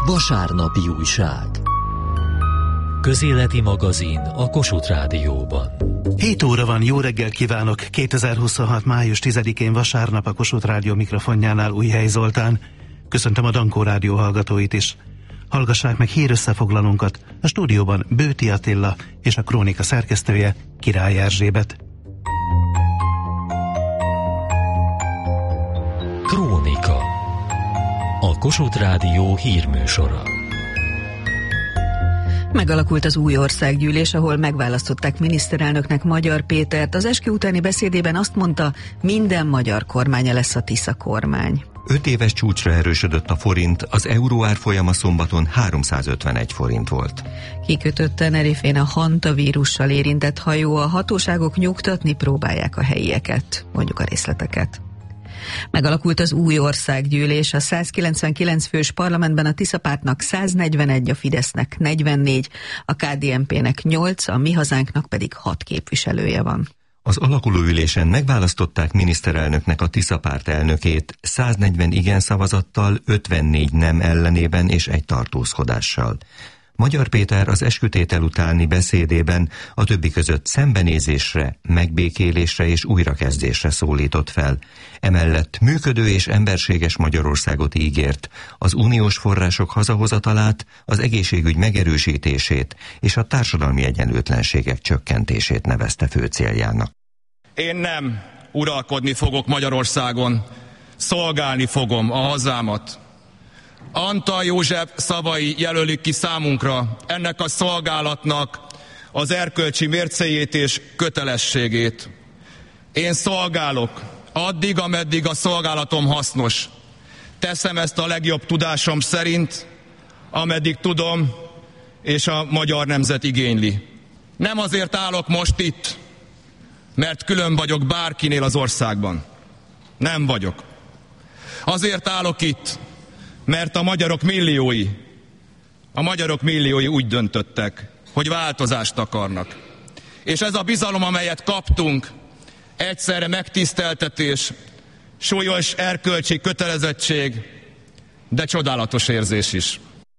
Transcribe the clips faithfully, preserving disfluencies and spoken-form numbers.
Vasárnapi újság. Közéleti magazin a Kossuth Rádióban. hét óra van, jó reggel kívánok! kétezer-huszonhat. május tizedikén vasárnap a Kossuth Rádió mikrofonjánál Újhely Zoltán. Köszöntöm a Dankó Rádió hallgatóit is. Hallgassák meg hírösszefoglalónkat. A stúdióban Bőti Attila és a Krónika szerkesztője Király Erzsébet. Krónika. A Kossuth Rádió hírműsora. Megalakult az új országgyűlés, ahol megválasztották miniszterelnöknek Magyar Pétert. Az eskü utáni beszédében azt mondta, minden magyar kormánya lesz a Tisza kormány. Öt éves csúcsra erősödött a forint, az euró árfolyama szombaton háromszázötvenegy forint volt. Kikötött Tenerifén a hantavírussal érintett hajó, a hatóságok nyugtatni próbálják a helyieket, mondjuk a részleteket. Megalakult az új országgyűlés, a százkilencvenkilenc fős parlamentben a Tisza pártnak száznegyvenegy, a Fidesznek negyvennégy, a ká dé en pének nyolc, a Mi Hazánknak pedig hat képviselője van. Az alakulóülésen megválasztották miniszterelnöknek a Tisza párt elnökét száznegyven igen szavazattal, ötvennégy nem ellenében és egy tartózkodással. Magyar Péter az eskütétel utáni beszédében a többi között szembenézésre, megbékélésre és újrakezdésre szólított fel. Emellett működő és emberséges Magyarországot ígért, az uniós források hazahozatalát, az egészségügy megerősítését és a társadalmi egyenlőtlenségek csökkentését nevezte fő céljának. Én nem uralkodni fogok Magyarországon, szolgálni fogom a hazámat. Antal József szavai jelölik ki számunkra ennek a szolgálatnak az erkölcsi mércéjét és kötelességét. Én szolgálok addig, ameddig a szolgálatom hasznos. Teszem ezt a legjobb tudásom szerint, ameddig tudom, és a magyar nemzet igényli. Nem azért állok most itt, mert külön vagyok bárkinél az országban. Nem vagyok. Azért állok itt, mert a magyarok milliói, a magyarok milliói úgy döntöttek, hogy változást akarnak. És ez a bizalom, amelyet kaptunk, egyszerre megtiszteltetés, súlyos erkölcsi kötelezettség, de csodálatos érzés is.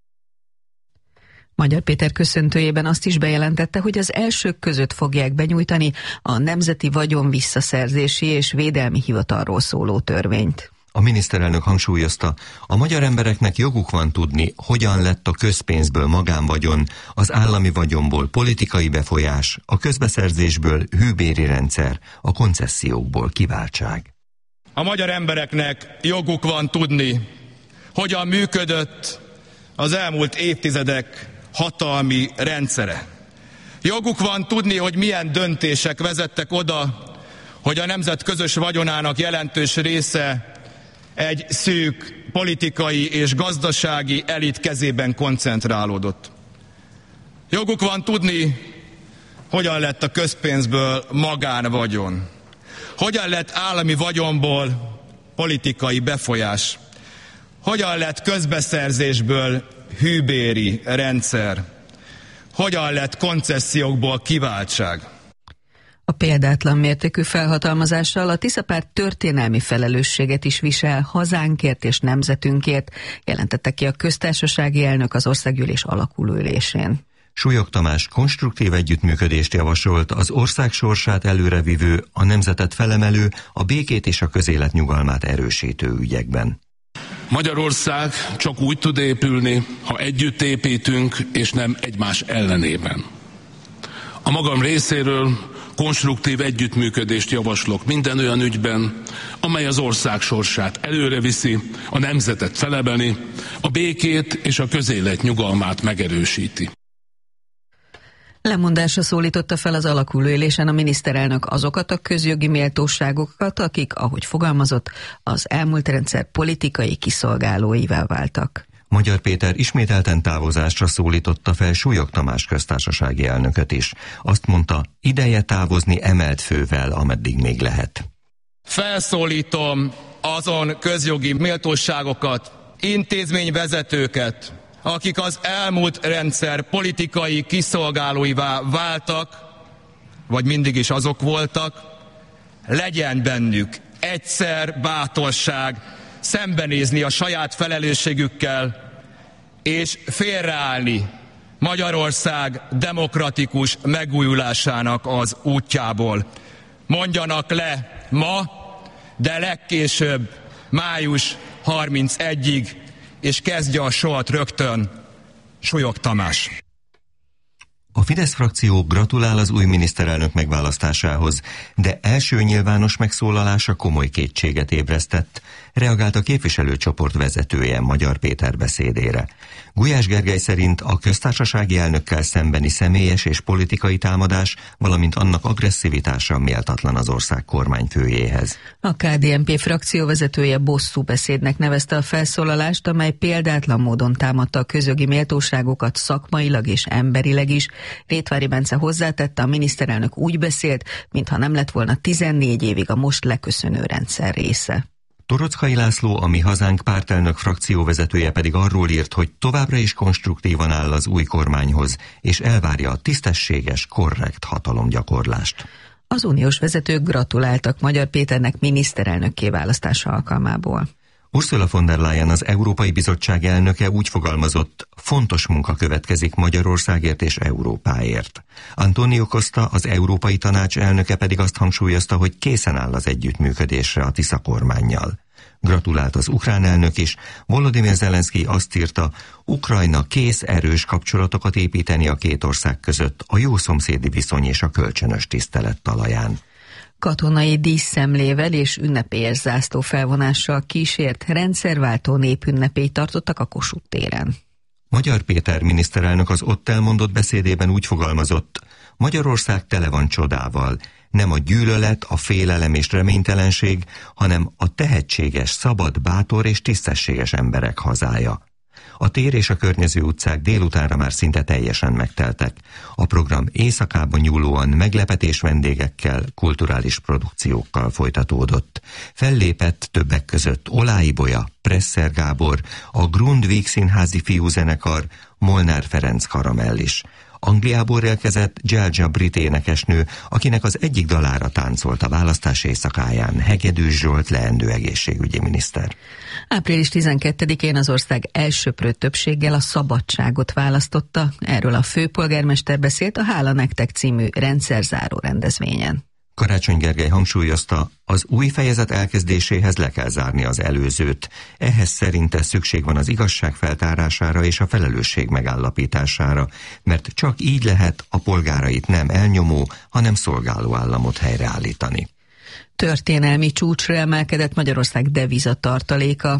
Magyar Péter köszöntőjében azt is bejelentette, hogy az elsők között fogják benyújtani a Nemzeti Vagyon Visszaszerzési és Védelmi Hivatalról szóló törvényt. A miniszterelnök hangsúlyozta, a magyar embereknek joguk van tudni, hogyan lett a közpénzből magánvagyon, az állami vagyonból politikai befolyás, a közbeszerzésből hűbéri rendszer, a koncessziókból kiváltság. A magyar embereknek joguk van tudni, hogyan működött az elmúlt évtizedek hatalmi rendszere. Joguk van tudni, hogy milyen döntések vezettek oda, hogy a nemzet közös vagyonának jelentős része egy szűk politikai és gazdasági elit kezében koncentrálódott. Joguk van tudni, hogyan lett a közpénzből magánvagyon. Hogyan lett állami vagyonból politikai befolyás. Hogyan lett közbeszerzésből hűbéri rendszer. Hogyan lett koncessziókból kiváltság. A példátlan mértékű felhatalmazással a Tisza párt történelmi felelősséget is visel hazánkért és nemzetünkért, jelentette ki a köztársasági elnök az országgyűlés alakulóülésén. Súlyog Tamás konstruktív együttműködést javasolt az ország sorsát előrevívő, a nemzetet felemelő, a békét és a közélet nyugalmát erősítő ügyekben. Magyarország csak úgy tud épülni, ha együtt építünk, és nem egymás ellenében. A magam részéről konstruktív együttműködést javaslok minden olyan ügyben, amely az ország sorsát előre viszi, a nemzetet felemeli, a békét és a közélet nyugalmát megerősíti. Lemondásra szólította fel az alakulóülésen a miniszterelnök azokat a közjogi méltóságokat, akik, ahogy fogalmazott, az elmúlt rendszer politikai kiszolgálóivá váltak. Magyar Péter ismételten távozásra szólította fel Súlyog Tamás köztársasági elnököt is. Azt mondta, ideje távozni emelt fővel, ameddig még lehet. Felszólítom azon közjogi méltóságokat, intézményvezetőket, akik az elmúlt rendszer politikai kiszolgálóivá váltak, vagy mindig is azok voltak, legyen bennük egyszer bátorság szembenézni a saját felelősségükkel, és félreállni Magyarország demokratikus megújulásának az útjából. Mondjanak le ma, de legkésőbb május harmincegyedikéig, és kezdje a sort rögtön Súlyog Tamás. A Fidesz frakció gratulál az új miniszterelnök megválasztásához, de első nyilvános megszólalása komoly kétséget ébresztett, reagált a képviselőcsoport vezetője Magyar Péter beszédére. Gulyás Gergely szerint a köztársasági elnökkel szembeni személyes és politikai támadás, valamint annak agresszivitása méltatlan az ország kormányfőjéhez. A ká dé en pé frakcióvezetője bosszú beszédnek nevezte a felszólalást, amely példátlan módon támadta a közjogi méltóságokat szakmailag és emberileg is. Rétvári Bence hozzátette, a miniszterelnök úgy beszélt, mintha nem lett volna tizennégy évig a most leköszönő rendszer része. Toroczkai László, a Mi Hazánk pártelnök frakcióvezetője pedig arról írt, hogy továbbra is konstruktívan áll az új kormányhoz, és elvárja a tisztességes, korrekt hatalomgyakorlást. Az uniós vezetők gratuláltak Magyar Péternek miniszterelnökké választása alkalmából. Ursula von der Leyen, az Európai Bizottság elnöke úgy fogalmazott, fontos munka következik Magyarországért és Európáért. Antonio Costa, az Európai Tanács elnöke pedig azt hangsúlyozta, hogy készen áll az együttműködésre a Tisza kormánnyal. Gratulált az ukrán elnök is, Volodymyr Zelenszky azt írta, Ukrajna kész erős kapcsolatokat építeni a két ország között a jó szomszédi viszony és a kölcsönös tisztelet talaján. Katonai díszszemlével és ünnepélyes zászló felvonással kísért rendszerváltó népünnepélyt tartottak a Kossuth téren. Magyar Péter miniszterelnök az ott elmondott beszédében úgy fogalmazott, Magyarország tele van csodával, nem a gyűlölet, a félelem és reménytelenség, hanem a tehetséges, szabad, bátor és tisztességes emberek hazája. A tér és a környező utcák délutánra már szinte teljesen megteltek. A program éjszakában nyúlóan meglepetés vendégekkel, kulturális produkciókkal folytatódott. Fellépett többek között Olái Bolya, Presser Gábor, a Grundtvig színházi fiúzenekar, Molnár Ferenc Karamell is. Angliából érkezett Gelja brit énekesnő, akinek az egyik dalára táncolt a választás éjszakáján Hegedűs Zsolt leendő egészségügyi miniszter. április tizenkettedikén az ország elsöprő többséggel a szabadságot választotta. Erről a főpolgármester beszélt a Hála nektek című rendszerzáró rendezvényen. Karácsony Gergely hangsúlyozta, az új fejezet elkezdéséhez le kell zárni az előzőt. Ehhez szerinte szükség van az igazság feltárására és a felelősség megállapítására, mert csak így lehet a polgárait nem elnyomó, hanem szolgáló államot helyreállítani. Történelmi csúcsra emelkedett Magyarország devizatartaléka.